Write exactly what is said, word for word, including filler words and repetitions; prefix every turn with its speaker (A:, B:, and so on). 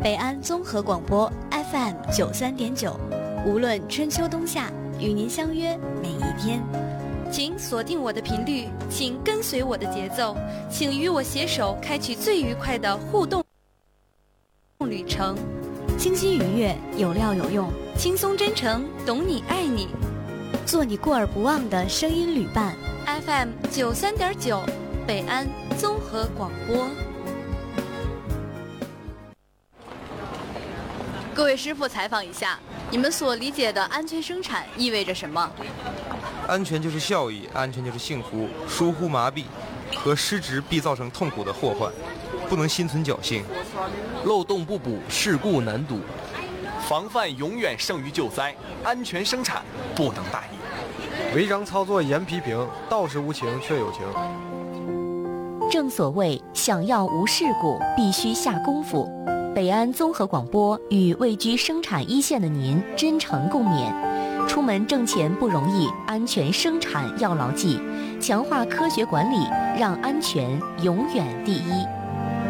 A: 北安综合广播 F M 九三点九，无论春秋冬夏，与您相约每一天。
B: 请锁定我的频率，请跟随我的节奏，请与我携手开启最愉快的互动旅程。
A: 清晰愉悦，有料有用，
B: 轻松真诚，懂你爱你，
A: 做你过而不忘的声音旅伴。
B: F M 九三点九，北安综合广播。各位师傅，采访一下，你们所理解的安全生产意味着什么？
C: 安全就是效益，安全就是幸福。疏忽麻痹和失职必造成痛苦的祸患，不能心存侥幸。
D: 漏洞不补，事故难堵。
E: 防范永远胜于救灾，安全生产不能大意。
F: 违章操作严批评，道是无情却有情。
G: 正所谓，想要无事故，必须下功夫。北安综合广播与位居生产一线的您真诚共勉。出门挣钱不容易，安全生产要牢记，强化科学管理，让安全永远第一。